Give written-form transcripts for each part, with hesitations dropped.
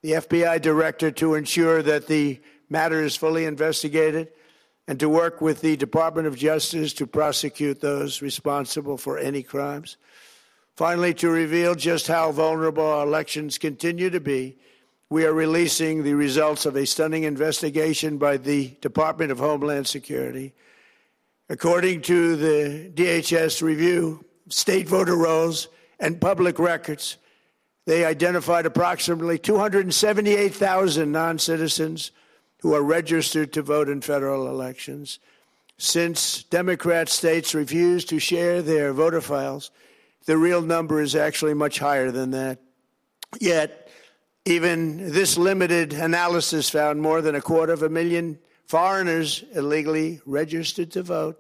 the FBI director to ensure that the matter is fully investigated and to work with the Department of Justice to prosecute those responsible for any crimes. Finally, to reveal just how vulnerable our elections continue to be, we are releasing the results of a stunning investigation by the Department of Homeland Security. According to the DHS review, state voter rolls and public records, they identified approximately 278,000 non-citizens who are registered to vote in federal elections. Since Democrat states refuse to share their voter files, the real number is actually much higher than that. Yet, even this limited analysis found more than 250,000 foreigners illegally registered to vote.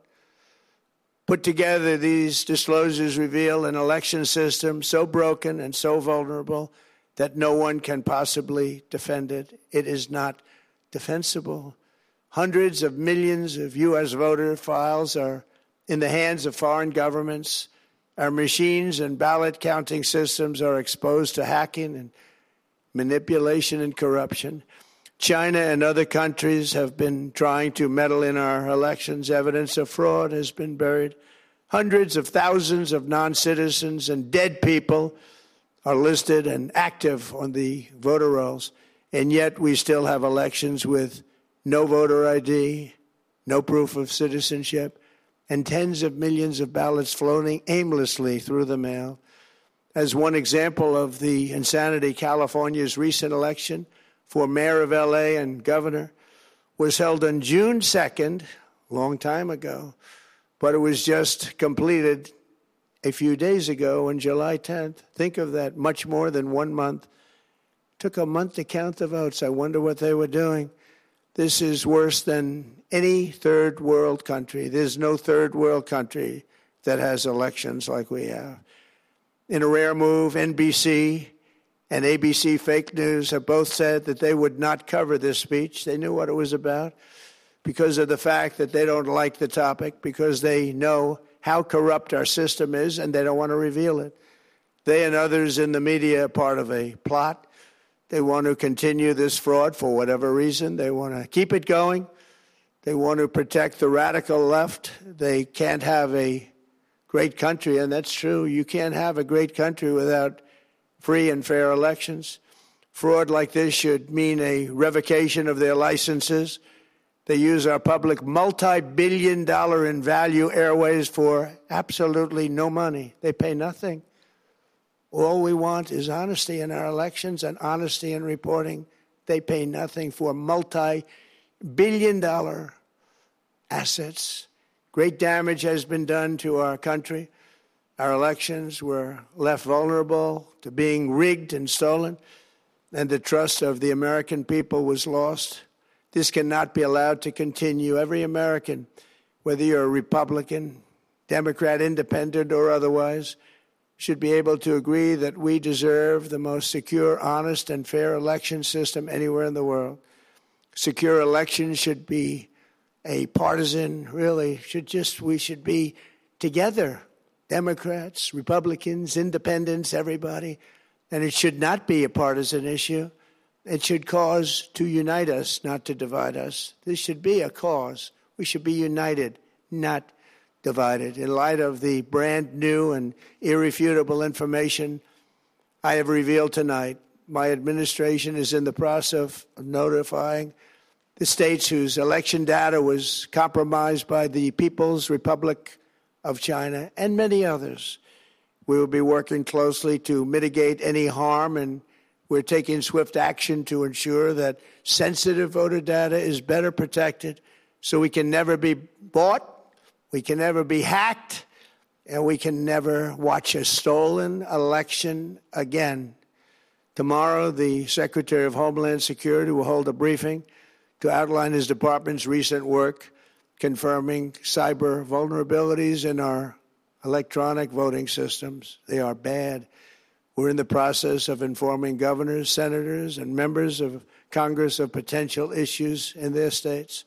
Put together, these disclosures reveal an election system so broken and so vulnerable that no one can possibly defend it. It is not defensible. Hundreds of millions of U.S. voter files are in the hands of foreign governments. Our machines and ballot counting systems are exposed to hacking and manipulation and corruption. China and other countries have been trying to meddle in our elections. Evidence of fraud has been buried. Hundreds of thousands of non-citizens and dead people are listed and active on the voter rolls, and yet we still have elections with no voter ID, no proof of citizenship, and tens of millions of ballots floating aimlessly through the mail. As one example of the insanity, California's recent election for mayor of L.A. and governor was held on June 2nd, a long time ago, but it was just completed a few days ago on July 10th. Think of that, much more than 1 month. Took a month to count the votes. I wonder what they were doing. This is worse than any third world country. There's no third world country that has elections like we have. In a rare move, NBC and ABC Fake News have both said that they would not cover this speech. They knew what it was about because of the fact that they don't like the topic, because they know how corrupt our system is and they don't want to reveal it. They and others in the media are part of a plot. They want to continue this fraud for whatever reason. They want to keep it going. They want to protect the radical left. They can't have a great country, and that's true. You can't have a great country without free and fair elections. Fraud like this should mean a revocation of their licenses. They use our public multi-billion-dollar in value airways for absolutely no money. They pay nothing. All we want is honesty in our elections and honesty in reporting. They pay nothing for multi-billion-dollar assets. Great damage has been done to our country. Our elections were left vulnerable to being rigged and stolen, and the trust of the American people was lost. This cannot be allowed to continue. Every American, whether you're a Republican, Democrat, Independent, or otherwise, should be able to agree that we deserve the most secure, honest, and fair election system anywhere in the world. Secure elections should be a partisan, we should be together, Democrats, Republicans, Independents, everybody, and it should not be a partisan issue. It should cause to unite us, not to divide us. This should be a cause. We should be united, not divided. In light of the brand new and irrefutable information I have revealed tonight, my administration is in the process of notifying the states whose election data was compromised by the People's Republic of China and many others. We will be working closely to mitigate any harm, and we're taking swift action to ensure that sensitive voter data is better protected so we can never be bought, we can never be hacked, and we can never watch a stolen election again. Tomorrow, the Secretary of Homeland Security will hold a briefing to outline his department's recent work confirming cyber vulnerabilities in our electronic voting systems. They are bad. We're in the process of informing governors, senators, and members of Congress of potential issues in their states.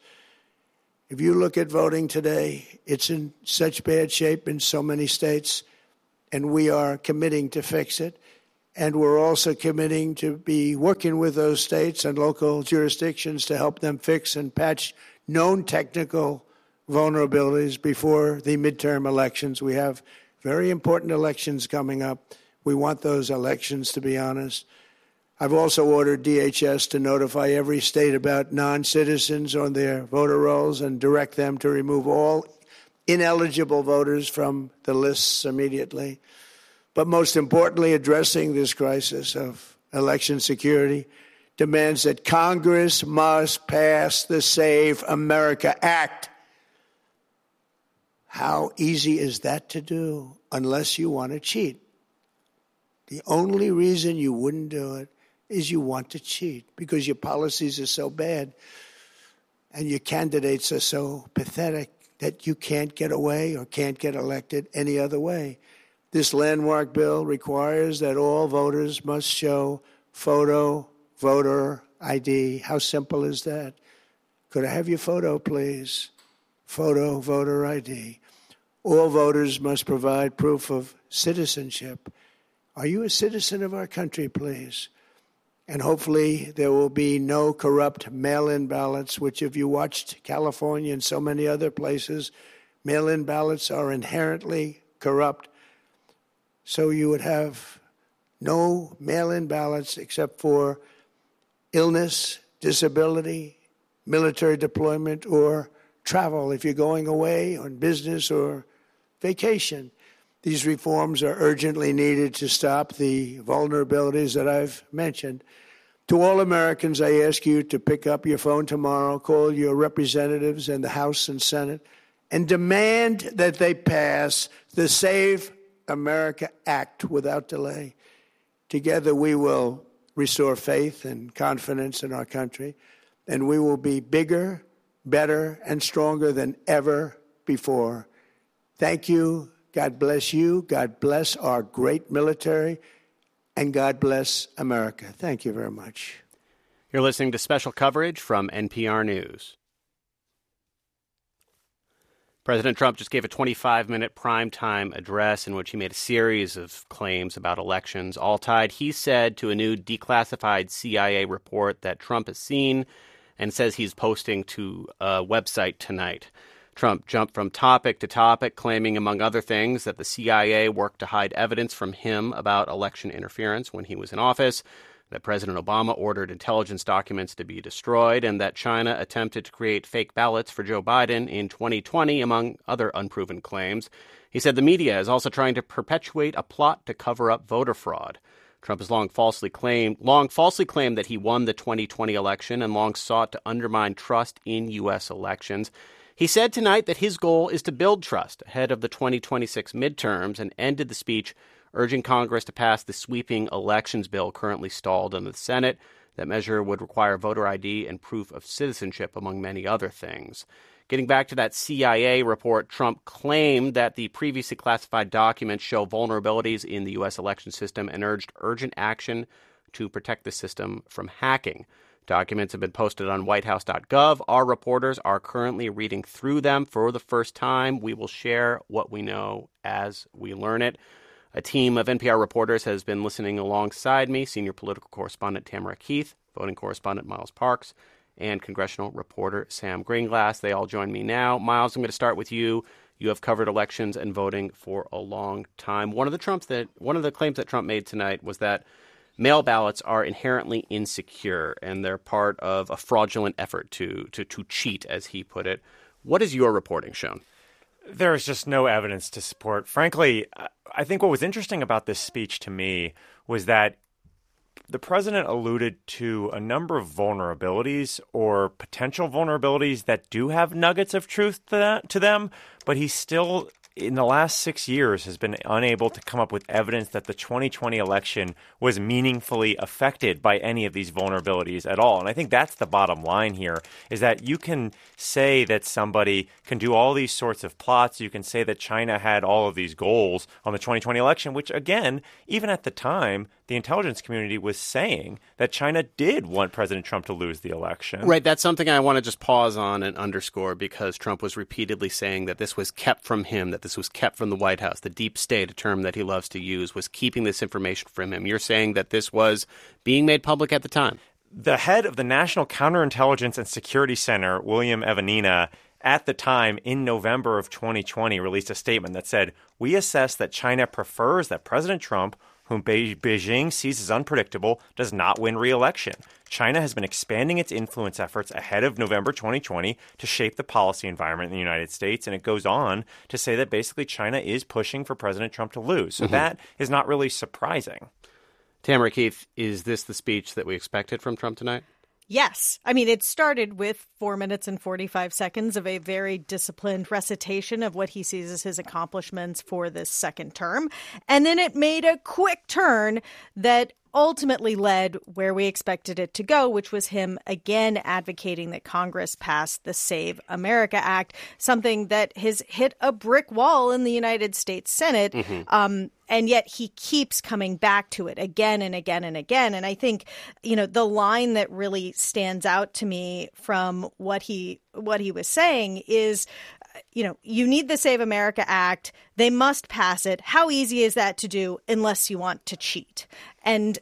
If you look at voting today, it's in such bad shape in so many states, and we are committing to fix it. And we're also committing to be working with those states and local jurisdictions to help them fix and patch known technical vulnerabilities before the midterm elections. We have very important elections coming up. We want those elections to be honest. I've also ordered DHS to notify every state about non-citizens on their voter rolls and direct them to remove all ineligible voters from the lists immediately. But most importantly, addressing this crisis of election security demands that Congress must pass the Save America Act. How easy is that to do unless you want to cheat? The only reason you wouldn't do it is you want to cheat because your policies are so bad and your candidates are so pathetic that you can't get away or can't get elected any other way. This landmark bill requires that all voters must show photo voter ID. How simple is that? Could I have your photo, please? Photo voter ID. All voters must provide proof of citizenship. Are you a citizen of our country, please? And hopefully there will be no corrupt mail-in ballots, which if you watched California and so many other places, mail-in ballots are inherently corrupt. So you would have no mail-in ballots except for illness, disability, military deployment, or travel if you're going away on business or vacation. These reforms are urgently needed to stop the vulnerabilities that I've mentioned. To all Americans, I ask you to pick up your phone tomorrow, call your representatives in the House and Senate, and demand that they pass the Save America Act without delay. Together we will restore faith and confidence in our country, and we will be bigger, better, and stronger than ever before. Thank you. God bless you. God bless our great military. And God bless America. Thank you very much. You're listening to special coverage from NPR News. President Trump just gave a 25-minute primetime address in which he made a series of claims about elections, all tied, he said, to a new declassified CIA report that Trump has seen and says he's posting to a website tonight. Trump jumped from topic to topic, claiming, among other things, that the CIA worked to hide evidence from him about election interference when he was in office, that President Obama ordered intelligence documents to be destroyed, and that China attempted to create fake ballots for Joe Biden in 2020, among other unproven claims. He said the media is also trying to perpetuate a plot to cover up voter fraud. Trump has long falsely claimed that he won the 2020 election and long sought to undermine trust in U.S. elections. He said tonight that his goal is to build trust ahead of the 2026 midterms and ended the speech urging Congress to pass the sweeping elections bill currently stalled in the Senate. That measure would require voter ID and proof of citizenship, among many other things. Getting back to that CIA report, Trump claimed that the previously classified documents show vulnerabilities in the U.S. election system and urged urgent action to protect the system from hacking. Documents have been posted on whitehouse.gov. Our reporters are currently reading through them for the first time. We will share what we know as we learn it. A team of NPR reporters has been listening alongside me, senior political correspondent Tamara Keith, voting correspondent Miles Parks, and congressional reporter Sam Greenglass. They all join me now. Miles, I'm going to start with you. You have covered elections and voting for a long time. One of the claims that Trump made tonight was that mail ballots are inherently insecure and they're part of a fraudulent effort to cheat, as he put it. What has your reporting shown? There is just no evidence to support. Frankly, I think what was interesting about this speech to me was that the president alluded to a number of vulnerabilities or potential vulnerabilities that do have nuggets of truth to them, but he still, in the last 6 years, has been unable to come up with evidence that the 2020 election was meaningfully affected by any of these vulnerabilities at all. And I think that's the bottom line here, is that you can say that somebody can do all these sorts of plots. You can say that China had all of these goals on the 2020 election, which, again, even at the time, the intelligence community was saying that China did want President Trump to lose the election. Right. That's something I want to just pause on and underscore, because Trump was repeatedly saying that this was kept from him, that this was kept from the White House. The deep state, a term that he loves to use, was keeping this information from him. You're saying that this was being made public at the time. The head of the National Counterintelligence and Security Center, William Evanina, at the time in November of 2020 released a statement that said, "We assess that China prefers that President Trump, whom Beijing sees as unpredictable, does not win re-election. China has been expanding its influence efforts ahead of November 2020 to shape the policy environment in the United States." And it goes on to say that basically China is pushing for President Trump to lose. So that is not really surprising. Tamara Keith, is this the speech that we expected from Trump tonight? Yes. I mean, it started with 4 minutes and 45 seconds of a very disciplined recitation of what he sees as his accomplishments for this second term. And then it made a quick turn that ultimately led where we expected it to go, which was him again advocating that Congress pass the Save America Act, something that has hit a brick wall in the United States Senate. And yet he keeps coming back to it again and again and again. And I think, the line that really stands out to me from what he was saying is, you need the Save America Act. They must pass it. How easy is that to do unless you want to cheat? And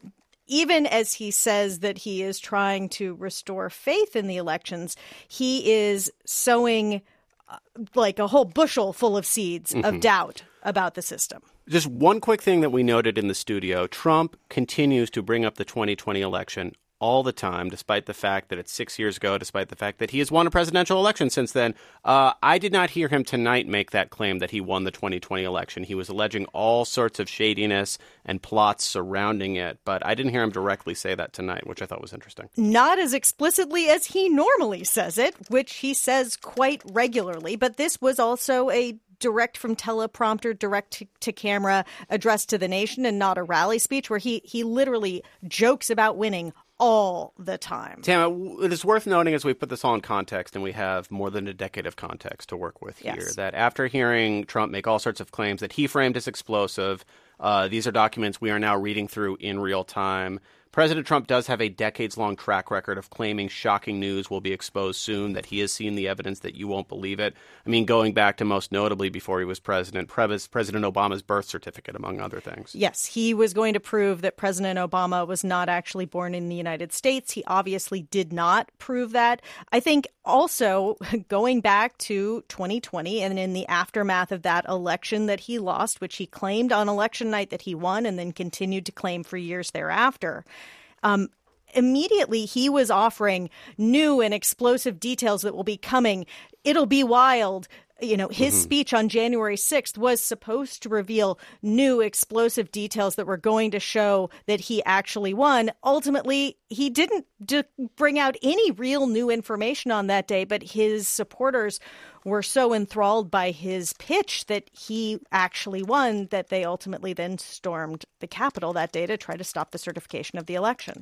even as he says that he is trying to restore faith in the elections, he is sowing like a whole bushel full of seeds of doubt about the system. Just one quick thing that we noted in the studio. Trump continues to bring up the 2020 election all the time, despite the fact that it's 6 years ago, despite the fact that he has won a presidential election since then. I did not hear him tonight make that claim that he won the 2020 election. He was alleging all sorts of shadiness and plots surrounding it, but I didn't hear him directly say that tonight, which I thought was interesting. Not as explicitly as he normally says it, which he says quite regularly, but this was also a direct from teleprompter, direct to camera address to the nation and not a rally speech where he literally jokes about winning all the time. Tama, it is worth noting as we put this all in context, and we have more than a decade of context to work with here, that after hearing Trump make all sorts of claims that he framed as explosive, these are documents we are now reading through in real time. President Trump does have a decades-long track record of claiming shocking news will be exposed soon, that he has seen the evidence that you won't believe it. I mean, going back to most notably before he was President Obama's birth certificate, among other things. Yes, he was going to prove that President Obama was not actually born in the United States. He obviously did not prove that. I think also going back to 2020 and in the aftermath of that election that he lost, which he claimed on election night that he won and then continued to claim for years thereafter, immediately he was offering new and explosive details that will be coming. It'll be wild. His speech on January 6th was supposed to reveal new explosive details that were going to show that he actually won. Ultimately, he didn't bring out any real new information on that day, but his supporters were so enthralled by his pitch that he actually won that they ultimately then stormed the Capitol that day to try to stop the certification of the election.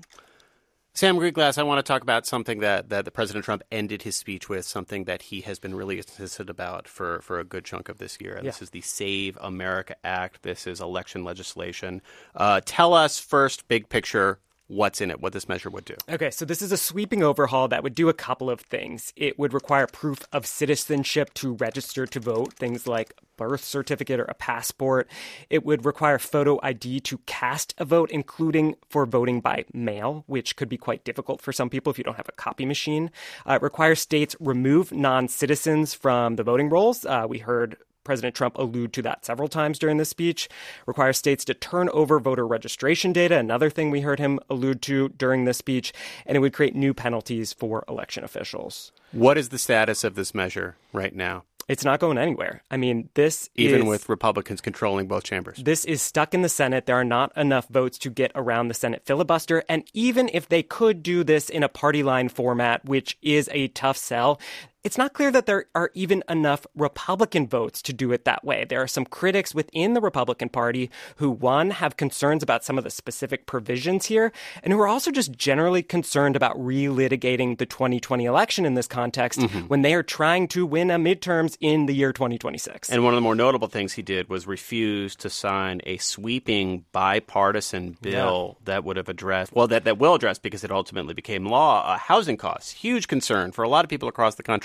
Sam Greenglass, I want to talk about something that President Trump ended his speech with, something that he has been really insistent about for a good chunk of this year. This is the Save America Act. This is election legislation. Tell us first, big picture, what's in it, what this measure would do. Okay, so this is a sweeping overhaul that would do a couple of things. It would require proof of citizenship to register to vote, things like birth certificate or a passport. It would require photo ID to cast a vote, including for voting by mail, which could be quite difficult for some people if you don't have a copy machine. It requires states remove non-citizens from the voting rolls. We heard President Trump allude to that several times during this speech. Requires states to turn over voter registration data, another thing we heard him allude to during this speech, and it would create new penalties for election officials. What is the status of this measure right now? It's not going anywhere. I mean, Even with Republicans controlling both chambers. This is stuck in the Senate. There are not enough votes to get around the Senate filibuster. And even if they could do this in a party line format, which is a tough sell, it's not clear that there are even enough Republican votes to do it that way. There are some critics within the Republican Party who, one, have concerns about some of the specific provisions here, and who are also just generally concerned about relitigating the 2020 election in this context when they are trying to win a midterms in the year 2026. And one of the more notable things he did was refuse to sign a sweeping bipartisan bill that would have addressed, that will address, because it ultimately became law, housing costs. Huge concern for a lot of people across the country.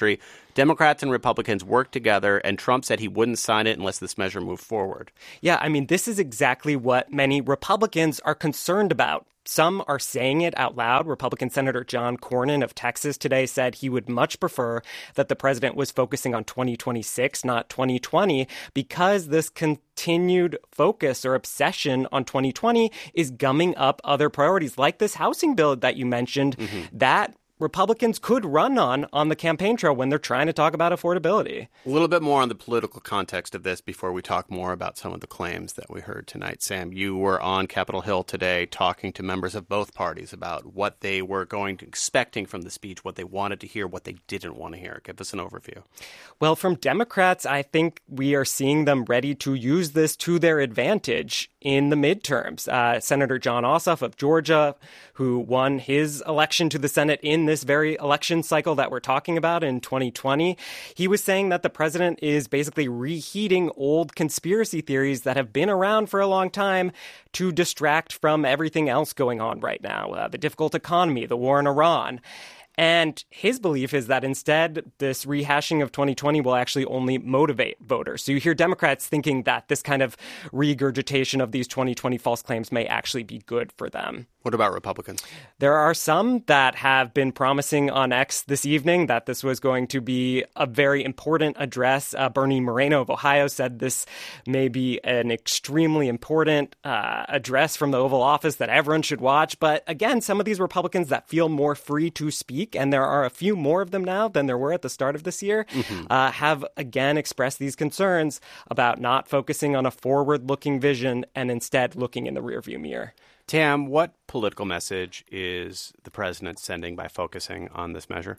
country. Democrats and Republicans worked together, and Trump said he wouldn't sign it unless this measure moved forward. Yeah, I mean, this is exactly what many Republicans are concerned about. Some are saying it out loud. Republican Senator John Cornyn of Texas today said he would much prefer that the president was focusing on 2026, not 2020, because this continued focus or obsession on 2020 is gumming up other priorities, like this housing bill that you mentioned, that Republicans could run on the campaign trail when they're trying to talk about affordability. A little bit more on the political context of this before we talk more about some of the claims that we heard tonight. Sam, you were on Capitol Hill today talking to members of both parties about what they were expecting from the speech, what they wanted to hear, what they didn't want to hear. Give us an overview. Well, from Democrats, I think we are seeing them ready to use this to their advantage in the midterms. Senator Jon Ossoff of Georgia, who won his election to the Senate in this very election cycle that we're talking about in 2020, he was saying that the president is basically reheating old conspiracy theories that have been around for a long time to distract from everything else going on right now, the difficult economy, the war in Iran. And his belief is that instead, this rehashing of 2020 will actually only motivate voters. So you hear Democrats thinking that this kind of regurgitation of these 2020 false claims may actually be good for them. What about Republicans? There are some that have been promising on X this evening that this was going to be a very important address. Bernie Moreno of Ohio said this may be an extremely important address from the Oval Office that everyone should watch. But again, some of these Republicans that feel more free to speak, and there are a few more of them now than there were at the start of this year, have again expressed these concerns about not focusing on a forward-looking vision and instead looking in the rearview mirror. Tam, what political message is the president sending by focusing on this measure?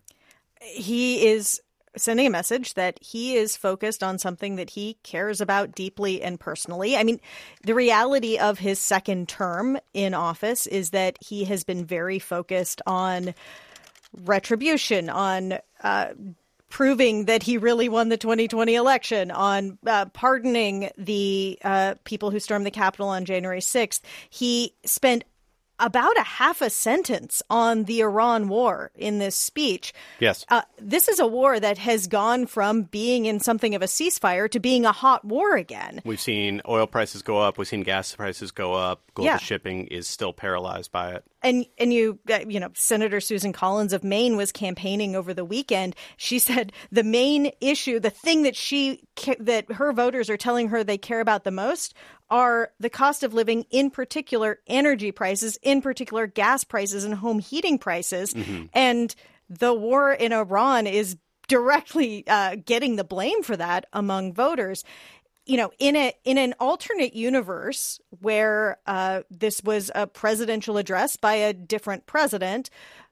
He is sending a message that he is focused on something that he cares about deeply and personally. I mean, the reality of his second term in office is that he has been very focused on retribution, on proving that he really won the 2020 election, on pardoning the people who stormed the Capitol on January 6th. He spent about a half a sentence on the Iran war in this speech. Yes. This is a war that has gone from being in something of a ceasefire to being a hot war again. We've seen oil prices go up. We've seen gas prices go up. Global shipping is still paralyzed by it. And you know, Senator Susan Collins of Maine was campaigning over the weekend. She said the main issue, the thing that her voters are telling her they care about the most, are the cost of living, in particular energy prices, in particular gas prices and home heating prices. And the war in Iran is directly getting the blame for that among voters. You know, in an alternate universe where this was a presidential address by a different president,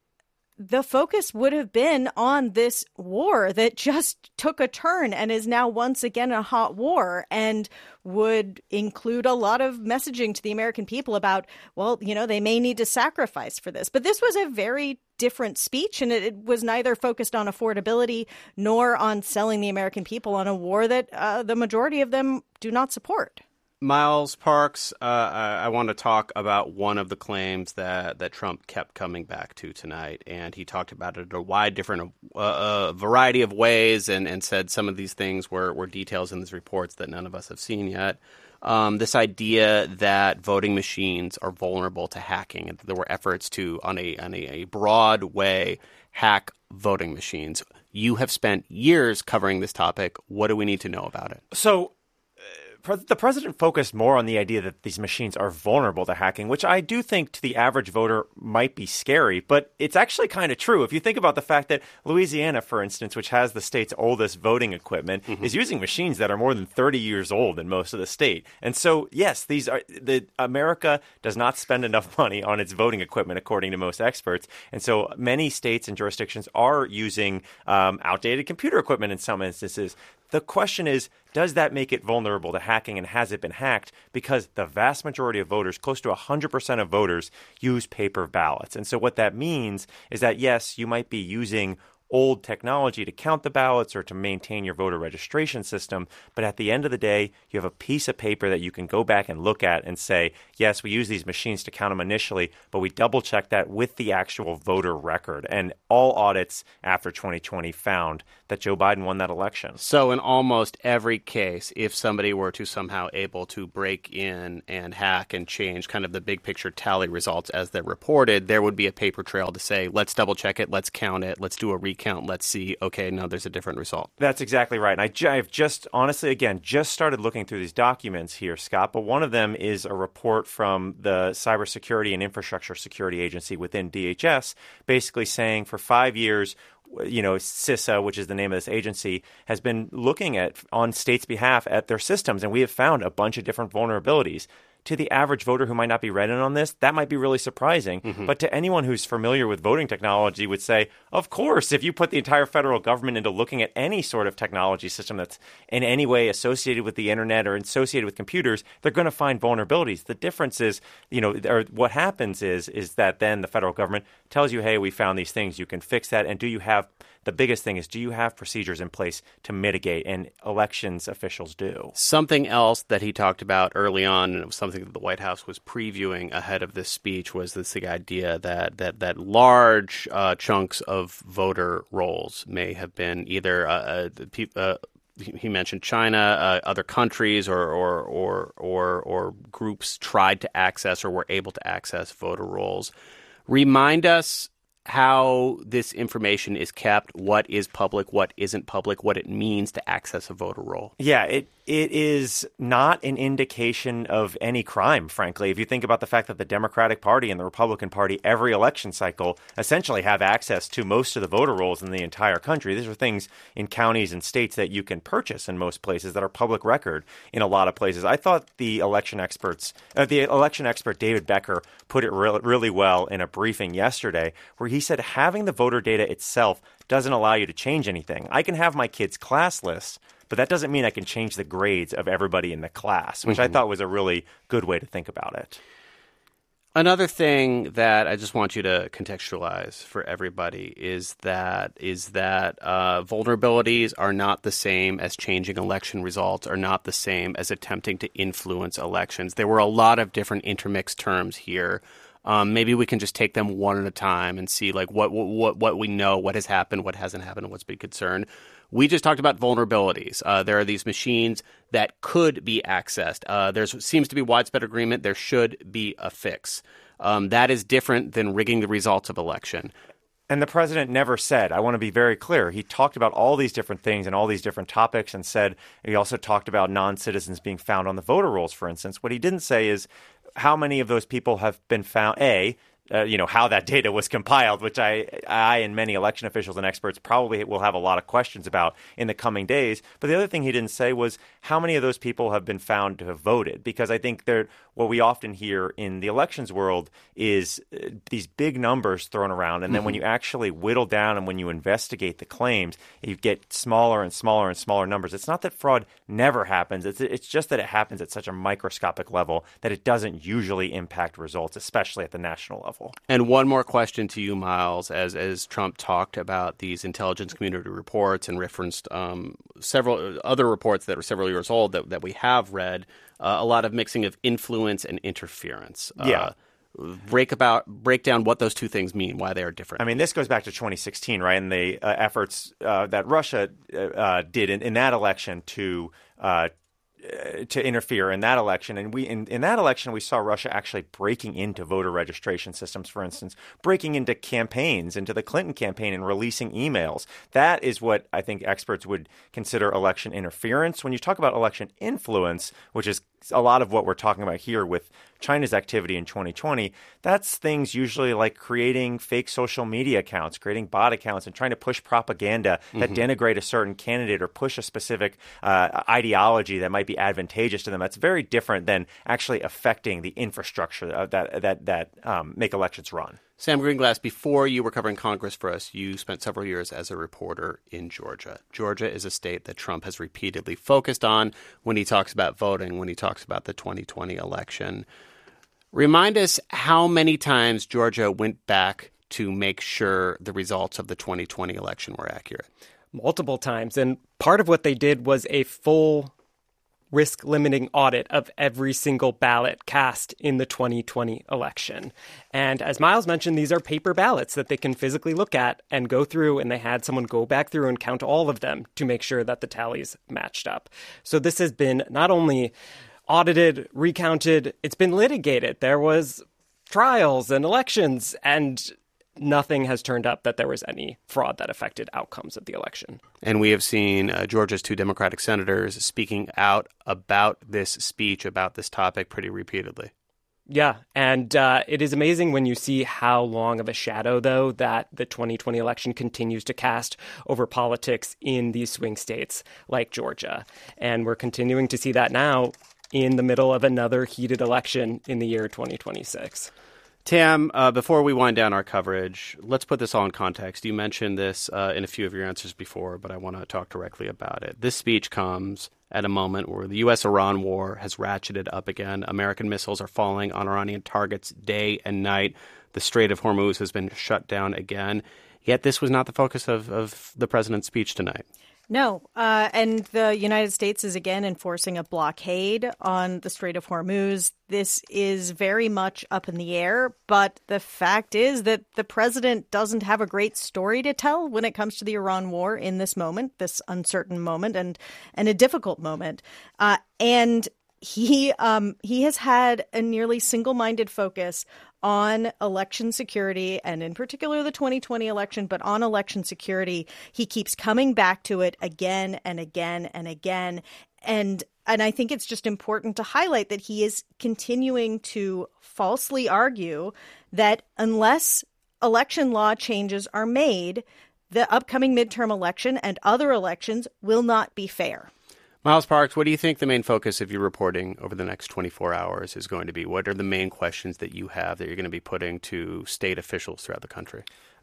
the focus would have been on this war that just took a turn and is now once again a hot war, and would include a lot of messaging to the American people about, well, you know, they may need to sacrifice for this. But this was a very different speech, and it was neither focused on affordability nor on selling the American people on a war that the majority of them do not support. Miles Parks, I want to talk about one of the claims that Trump kept coming back to tonight, and he talked about it in a wide different variety of ways, and said some of these things were details in these reports that none of us have seen yet. This idea that voting machines are vulnerable to hacking, and there were efforts to, on a broad way, hack voting machines. You have spent years covering this topic. What do we need to know about it? So the president focused more on the idea that these machines are vulnerable to hacking, which I do think to the average voter might be scary, but it's actually kind of true. If you think about the fact that Louisiana, for instance, which has the state's oldest voting equipment, is using machines that are more than 30 years old in most of the state. And so, yes, America does not spend enough money on its voting equipment, according to most experts. And so many states and jurisdictions are using outdated computer equipment in some instances. The question is, does that make it vulnerable to hacking, and has it been hacked? Because the vast majority of voters, close to 100% of voters, use paper ballots. And so what that means is that, yes, you might be using old technology to count the ballots or to maintain your voter registration system. But at the end of the day, you have a piece of paper that you can go back and look at and say, yes, we use these machines to count them initially, but we double check that with the actual voter record. And all audits after 2020 found that Joe Biden won that election. So in almost every case, if somebody were to somehow able to break in and hack and change kind of the big picture tally results as they're reported, there would be a paper trail to say, let's double check it, let's count it, let's do a recount, let's see, okay, no, there's a different result. That's exactly right. And I've just, honestly, again, just started looking through these documents here, Scott, but one of them is a report from the Cybersecurity and Infrastructure Security Agency within DHS, basically saying for 5 years, CISA, which is the name of this agency, has been looking at, on states' behalf, at their systems, and we have found a bunch of different vulnerabilities. To the average voter who might not be read in on this, that might be really surprising. Mm-hmm. But to anyone who's familiar with voting technology would say, of course, if you put the entire federal government into looking at any sort of technology system that's in any way associated with the internet or associated with computers, they're going to find vulnerabilities. The difference is, or what happens is that then the federal government tells you, hey, we found these things, you can fix that. And the biggest thing is, do you have procedures in place to mitigate? And elections officials do. Something else that he talked about early on, and it was something that the White House was previewing ahead of this speech, was the idea that large chunks of voter rolls may have been either he mentioned China, other countries, or groups tried to access or were able to access voter rolls. Remind us how this information is kept, what is public, what isn't public, what it means to access a voter roll. Yeah, it is not an indication of any crime, frankly. If you think about the fact that the Democratic Party and the Republican Party every election cycle essentially have access to most of the voter rolls in the entire country. These are things in counties and states that you can purchase in most places that are public record in a lot of places. I thought the election expert David Becker put it really well in a briefing yesterday, where he said having the voter data itself doesn't allow you to change anything. I can have my kids' class lists, but that doesn't mean I can change the grades of everybody in the class, which I thought was a really good way to think about it. Another thing that I just want you to contextualize for everybody is that vulnerabilities are not the same as changing election results, are not the same as attempting to influence elections. There were a lot of different intermixed terms here. Maybe we can just take them one at a time and see like what we know, what has happened, what hasn't happened, and what's been concerned. We just talked about vulnerabilities. There are these machines that could be accessed. There seems to be widespread agreement there should be a fix. That is different than rigging the results of election. And the president never said, I want to be very clear, he talked about all these different things and all these different topics and said, he also talked about non-citizens being found on the voter rolls, for instance. What he didn't say is how many of those people have been found, how that data was compiled, which I and many election officials and experts probably will have a lot of questions about in the coming days. But the other thing he didn't say was how many of those people have been found to have voted, because I think what we often hear in the elections world is these big numbers thrown around. And then when you actually whittle down and when you investigate the claims, you get smaller and smaller and smaller numbers. It's not that fraud never happens. It's just that it happens at such a microscopic level that it doesn't usually impact results, especially at the national level. And one more question to you, Miles, as Trump talked about these intelligence community reports and referenced several other reports that are several years old that we have read, a lot of mixing of influence and interference. Break down what those two things mean, why they are different. I mean, this goes back to 2016, right? And the efforts that Russia did in that election to interfere in that election. And in that election, we saw Russia actually breaking into voter registration systems, for instance, breaking into campaigns, into the Clinton campaign and releasing emails. That is what I think experts would consider election interference. When you talk about election influence, which is a lot of what we're talking about here with China's activity in 2020, that's things usually like creating fake social media accounts, creating bot accounts, and trying to push propaganda that denigrate a certain candidate or push a specific ideology that might be advantageous to them. That's very different than actually affecting the infrastructure that make elections run. Sam Greenglass, before you were covering Congress for us, you spent several years as a reporter in Georgia. Georgia is a state that Trump has repeatedly focused on when he talks about voting, when he talks about the 2020 election. Remind us how many times Georgia went back to make sure the results of the 2020 election were accurate? Multiple times. And part of what they did was a full risk-limiting audit of every single ballot cast in the 2020 election. And as Miles mentioned, these are paper ballots that they can physically look at and go through, and they had someone go back through and count all of them to make sure that the tallies matched up. So this has been not only audited, recounted, it's been litigated. There was trials and elections, and nothing has turned up that there was any fraud that affected outcomes of the election. And we have seen Georgia's 2 Democratic senators speaking out about this speech, about this topic pretty repeatedly. Yeah, and it is amazing when you see how long of a shadow, though, that the 2020 election continues to cast over politics in these swing states like Georgia. And we're continuing to see that now in the middle of another heated election in the year 2026. Tam, before we wind down our coverage, let's put this all in context. You mentioned this in a few of your answers before, but I want to talk directly about it. This speech comes at a moment where the U.S.-Iran war has ratcheted up again. American missiles are falling on Iranian targets day and night. The Strait of Hormuz has been shut down again. Yet this was not the focus of the president's speech tonight. No, and the United States is again enforcing a blockade on the Strait of Hormuz. This is very much up in the air, but the fact is that the president doesn't have a great story to tell when it comes to the Iran war in this moment, this uncertain moment and a difficult moment. And he has had a nearly single-minded focus on election security, and in particular the 2020 election, but on election security. He keeps coming back to it again and again and again. And I think it's just important to highlight that he is continuing to falsely argue that unless election law changes are made, the upcoming midterm election and other elections will not be fair. Miles Parks, what do you think the main focus of your reporting over the next 24 hours is going to be? What are the main questions that you have that you're going to be putting to state officials throughout the country?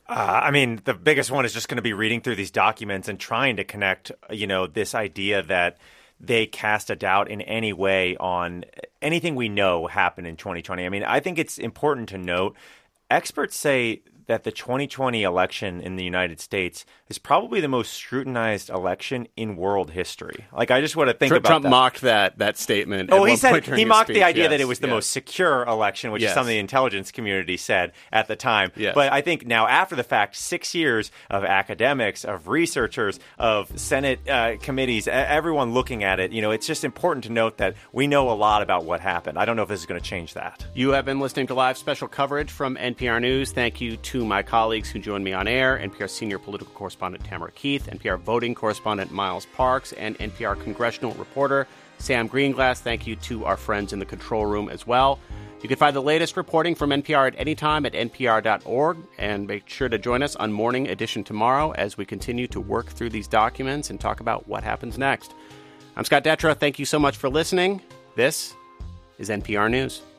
The biggest one is just going to be reading through these documents and trying to connect, this idea that they cast a doubt in any way on anything we know happened in 2020. I think it's important to note, experts say that the 2020 election in the United States is probably the most scrutinized election in world history. I just want to think about Trump that. mocked that statement. He mocked the idea that it was the yes. most secure election, which is something the intelligence community said at the time. Yes. But I think now, after the fact, 6 years of academics, of researchers, of Senate committees, everyone looking at it, it's just important to note that we know a lot about what happened. I don't know if this is going to change that. You have been listening to live special coverage from NPR News. Thank you to my colleagues who joined me on air, NPR senior political correspondent Tamara Keith, NPR voting correspondent Miles Parks, and NPR congressional reporter Sam Greenglass. Thank you to our friends in the control room as well. You can find the latest reporting from NPR at any time at npr.org, and make sure to join us on Morning Edition tomorrow as we continue to work through these documents and talk about what happens next. I'm Scott Detrow. Thank you so much for listening. This is NPR News.